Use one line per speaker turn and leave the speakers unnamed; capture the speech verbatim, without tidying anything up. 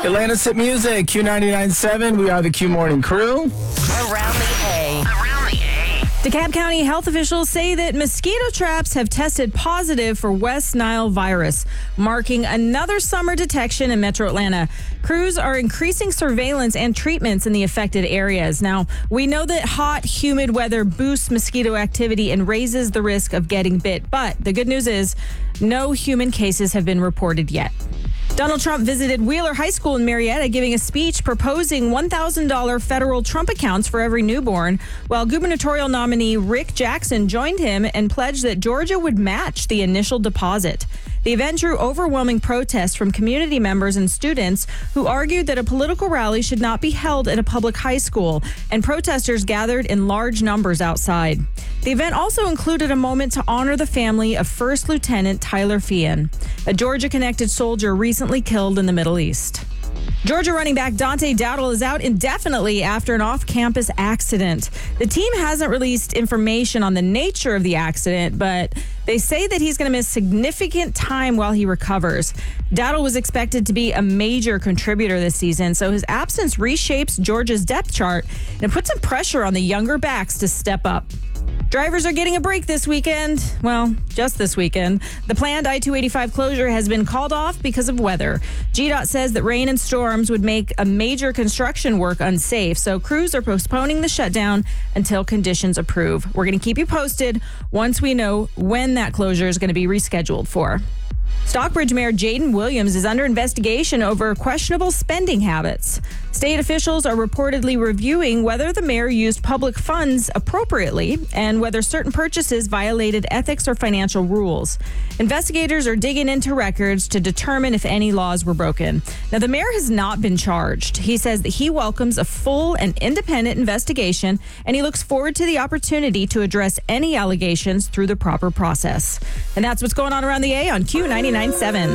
Atlanta's Hit Music, Q ninety-nine point seven. We are the Q Morning Crew.
Around the A. Around the A.
DeKalb County health officials say that mosquito traps have tested positive for West Nile virus, marking another summer detection in Metro Atlanta. Crews are increasing surveillance and treatments in the affected areas. Now, we know that hot, humid weather boosts mosquito activity and raises the risk of getting bit. But the good news is no human cases have been reported yet. Donald Trump visited Wheeler High School in Marietta, giving a speech proposing one thousand dollars federal Trump accounts for every newborn, while gubernatorial nominee Rick Jackson joined him and pledged that Georgia would match the initial deposit. The event drew overwhelming protests from community members and students who argued that a political rally should not be held at a public high school, and protesters gathered in large numbers outside. The event also included a moment to honor the family of First Lieutenant Tyler Feehan, a Georgia-connected soldier recently killed in the Middle East. Georgia running back Dante Dowdle is out indefinitely after an off-campus accident. The team hasn't released information on the nature of the accident, but they say that he's going to miss significant time while he recovers. Dowdle was expected to be a major contributor this season, so his absence reshapes Georgia's depth chart and puts some pressure on the younger backs to step up. Drivers are getting a break this weekend. Well, just this weekend. The planned I two eighty-five closure has been called off because of weather. G DOT says that rain and storms would make a major construction work unsafe, so crews are postponing the shutdown until conditions approve. We're going to keep you posted once we know when that closure is going to be rescheduled for. Stockbridge Mayor Jaden Williams is under investigation over questionable spending habits. State officials are reportedly reviewing whether the mayor used public funds appropriately and whether certain purchases violated ethics or financial rules. Investigators are digging into records to determine if any laws were broken. Now, the mayor has not been charged. He says that he welcomes a full and independent investigation, and he looks forward to the opportunity to address any allegations through the proper process. And that's what's going on around the A on Q ninety-nine point seven.